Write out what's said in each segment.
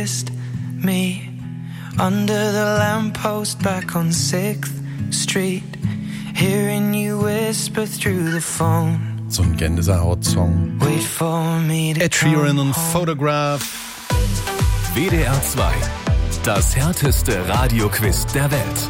kissed me under the lamppost back on 6th Street, hearing you whisper through the phone. So ein Gänsehaut-Song. Wait for me to Ed Sheeran und come Photograph. WDR 2. Das härteste Radioquiz der Welt.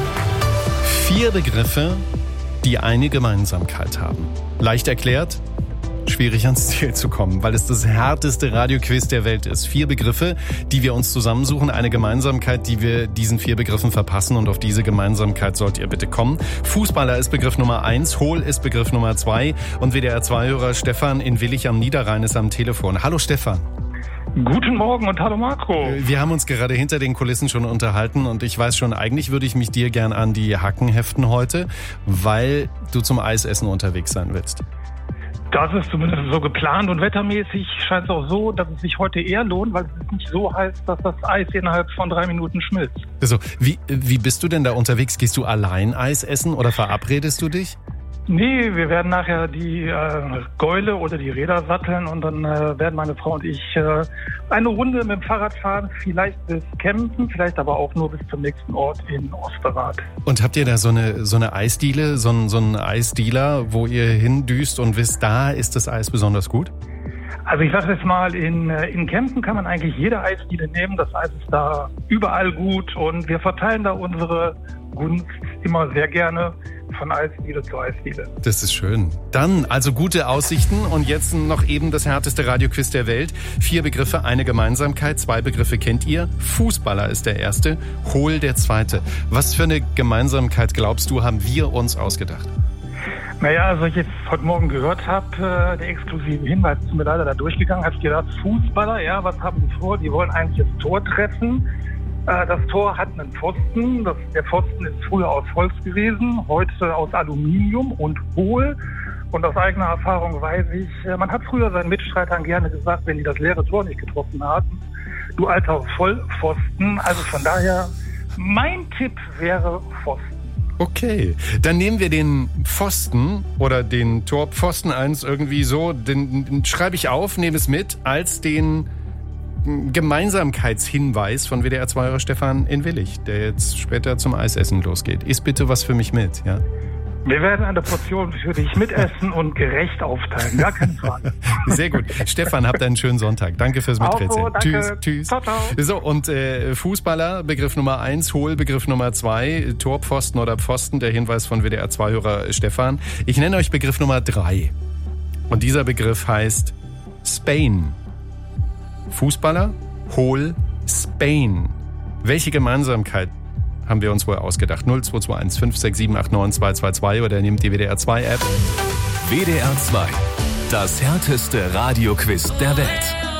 4 Begriffe, die eine Gemeinsamkeit haben. Leicht erklärt, schwierig ans Ziel zu kommen, weil es das härteste Radioquiz der Welt ist. 4 Begriffe, die wir uns zusammensuchen, eine Gemeinsamkeit, die wir diesen 4 Begriffen verpassen, und auf diese Gemeinsamkeit sollt ihr bitte kommen. Fußballer ist Begriff Nummer 1, Hohl ist Begriff Nummer 2 und WDR-2-Hörer Stefan in Willich am Niederrhein ist am Telefon. Hallo Stefan. Guten Morgen und hallo Marco. Wir haben uns gerade hinter den Kulissen schon unterhalten und ich weiß schon, eigentlich würde ich mich dir gern an die Hacken heften heute, weil du zum Eisessen unterwegs sein willst. Das ist zumindest so geplant und wettermäßig scheint es auch so, dass es sich heute eher lohnt, weil es nicht so heiß, dass das Eis innerhalb von 3 Minuten schmilzt. Also, wie bist du denn da unterwegs? Gehst du allein Eis essen oder verabredest du dich? Nee, wir werden nachher die Gäule oder die Räder satteln und dann werden meine Frau und ich eine Runde mit dem Fahrrad fahren, vielleicht bis Kempten, vielleicht aber auch nur bis zum nächsten Ort in Osterrad. Und habt ihr da so eine Eisdiele, so einen Eisdealer, wo ihr hindüst und wisst, da ist das Eis besonders gut? Also ich sage jetzt mal, in Kempten kann man eigentlich jede Eisdiele nehmen. Das Eis ist da überall gut und wir verteilen da unsere Gunst immer sehr gerne von Eisdiele zu Eisdiele. Das ist schön. Dann also gute Aussichten und jetzt noch eben das härteste Radioquiz der Welt. 4 Begriffe, eine Gemeinsamkeit, 2 Begriffe kennt ihr. Fußballer ist der erste, Hohl der zweite. Was für eine Gemeinsamkeit, glaubst du, haben wir uns ausgedacht? Naja, also ich jetzt heute Morgen gehört habe, der exklusive Hinweis ist mir leider da durchgegangen, habe ich gedacht, Fußballer, ja, was haben die vor? Die wollen eigentlich das Tor treffen. Das Tor hat einen Pfosten. Der Pfosten ist früher aus Holz gewesen, heute aus Aluminium und hohl. Und aus eigener Erfahrung weiß ich, man hat früher seinen Mitstreitern gerne gesagt, wenn die das leere Tor nicht getroffen hatten, du alter Vollpfosten. Also von daher, mein Tipp wäre Pfosten. Okay, dann nehmen wir den Pfosten oder den Torpfosten 1 irgendwie so, den schreibe ich auf, nehme es mit als den Gemeinsamkeitshinweis von WDR-2-Hörer Stefan in Willich, der jetzt später zum Eisessen losgeht. Iss bitte was für mich mit, ja? Wir werden eine Portion für dich mitessen und gerecht aufteilen, gar keine Frage. Sehr gut. Stefan, habt einen schönen Sonntag. Danke fürs Miträtseln. So, danke. Tschüss. Ciao, ciao. So, und Fußballer, Begriff Nummer 1, Hohl, Begriff Nummer 2, Torpfosten oder Pfosten, der Hinweis von WDR-2-Hörer Stefan. Ich nenne euch Begriff Nummer 3. Und dieser Begriff heißt Spain. Fußballer, Hohl, Spain. Welche Gemeinsamkeit haben wir uns wohl ausgedacht? 0221 567 89 222 oder nehmt die WDR 2 App. WDR 2. Das härteste Radioquiz der Welt.